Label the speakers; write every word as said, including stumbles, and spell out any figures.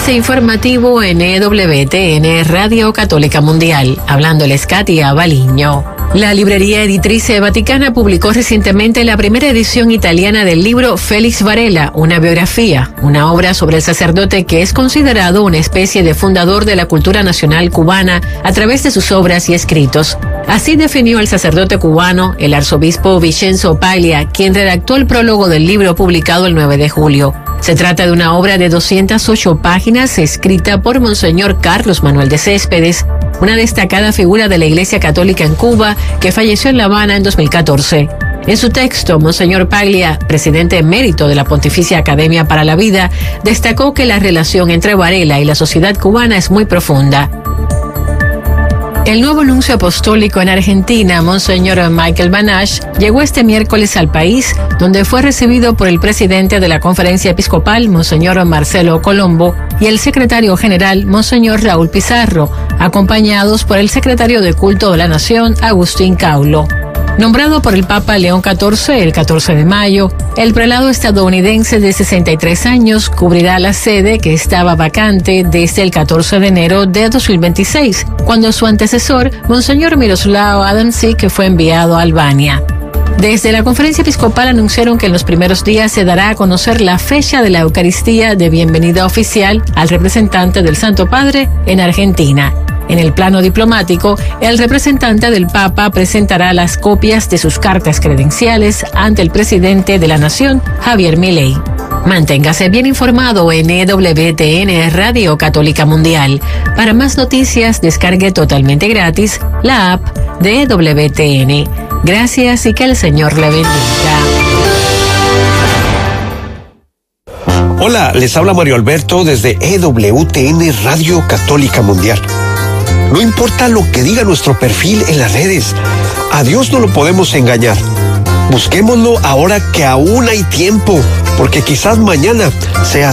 Speaker 1: Avance informativo en E W T N Radio Católica Mundial. Hablándoles Katia Baliño. La librería Editrice Vaticana publicó recientemente la primera edición italiana del libro Félix Varela, una biografía, una obra sobre el sacerdote que es considerado una especie de fundador de la cultura nacional cubana a través de sus obras y escritos. Así definió el sacerdote cubano, el arzobispo Vincenzo Paglia, quien redactó el prólogo del libro publicado el nueve de julio. Se trata de una obra de doscientas ocho páginas escrita por Monseñor Carlos Manuel de Céspedes, una destacada figura de la Iglesia Católica en Cuba que falleció en La Habana en dos mil catorce. En su texto, Monseñor Paglia, presidente emérito de la Pontificia Academia para la Vida, destacó que la relación entre Varela y la sociedad cubana es muy profunda. El nuevo nuncio apostólico en Argentina, Monseñor Michael Banasch, llegó este miércoles al país, donde fue recibido por el presidente de la Conferencia Episcopal, Monseñor Marcelo Colombo, y el secretario general, Monseñor Raúl Pizarro, acompañados por el secretario de Culto de la Nación, Agustín Caulo. Nombrado por el Papa León catorce el catorce de mayo, el prelado estadounidense de sesenta y tres años cubrirá la sede que estaba vacante desde el catorce de enero de dos mil veintiséis, cuando su antecesor, Monseñor Miroslao Adamczyk, fue enviado a Albania. Desde la Conferencia Episcopal anunciaron que en los primeros días se dará a conocer la fecha de la Eucaristía de bienvenida oficial al representante del Santo Padre en Argentina. En el plano diplomático, el representante del Papa presentará las copias de sus cartas credenciales ante el presidente de la Nación, Javier Milei. Manténgase bien informado en E W T N Radio Católica Mundial. Para más noticias, descargue totalmente gratis la app de E W T N. Gracias y que el Señor le bendiga.
Speaker 2: Hola, les habla Mario Alberto desde E W T N Radio Católica Mundial. No importa lo que diga nuestro perfil en las redes, a Dios no lo podemos engañar. Busquémoslo ahora que aún hay tiempo, porque quizás mañana sea